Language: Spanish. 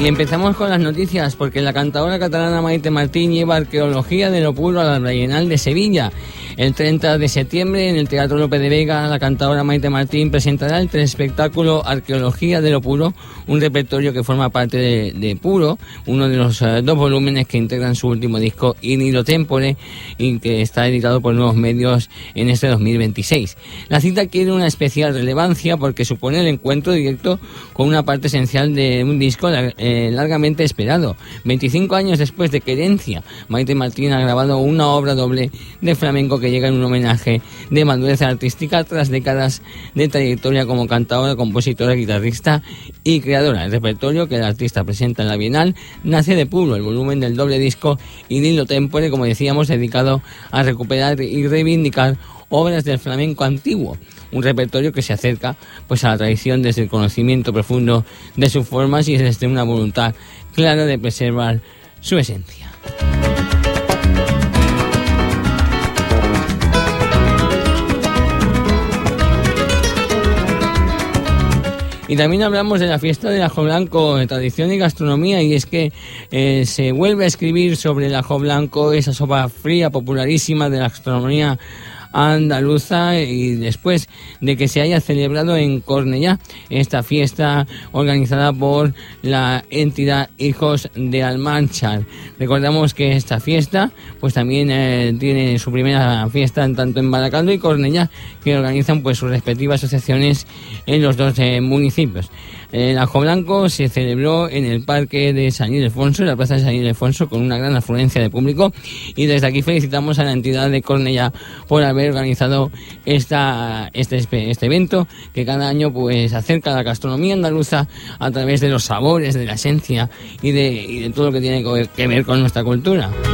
Y empezamos con las noticias, porque la cantadora catalana Maite Martín lleva Arqueología de lo Puro a la Bienal de Sevilla. El 30 de septiembre, en el Teatro Lope de Vega, la cantadora Maite Martín presentará el espectáculo Arqueología de lo Puro, un repertorio que forma parte de Puro, uno de los dos volúmenes que integran su último disco In Illo Tempore, y que está editado por Nuevos Medios en este 2026. La cita adquiere una especial relevancia porque supone el encuentro directo con una parte esencial de un disco largamente esperado. 25 años después de Querencia, Maite Martín ha grabado una obra doble de flamenco que llega en un homenaje de madurez artística tras décadas de trayectoria como cantadora, compositora, guitarrista y creadora. El repertorio que el artista presenta en la Bienal nace de Puro, el volumen del doble disco In Illo Tempore, como decíamos, dedicado a recuperar y reivindicar obras del flamenco antiguo, un repertorio que se acerca pues a la tradición desde el conocimiento profundo de sus formas y desde una voluntad clara de preservar su esencia. Y también hablamos de la fiesta del ajo blanco, de tradición y gastronomía, y es que se vuelve a escribir sobre el ajo blanco, esa sopa fría popularísima de la gastronomía andaluza, y después de que se haya celebrado en Cornellá esta fiesta organizada por la entidad Hijos de Almanchar. Recordamos que esta fiesta pues también tiene su primera fiesta tanto en Baracaldo y Cornellá, que organizan pues sus respectivas asociaciones en los dos municipios. El ajo blanco se celebró en el Parque de San Ildefonso, en la Plaza de San Ildefonso, con una gran afluencia de público, y desde aquí felicitamos a la entidad de Cornellá por haber organizado este evento que cada año pues acerca a la gastronomía andaluza a través de los sabores, de la esencia y de todo lo que tiene que ver con nuestra cultura.